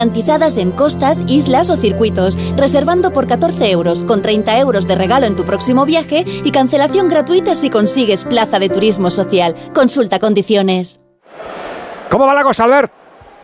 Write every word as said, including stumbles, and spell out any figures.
Garantizadas en costas, islas o circuitos, reservando por catorce euros, con treinta euros de regalo en tu próximo viaje y cancelación gratuita si consigues plaza de turismo social. Consulta condiciones. ¿Cómo va la cosa, Albert?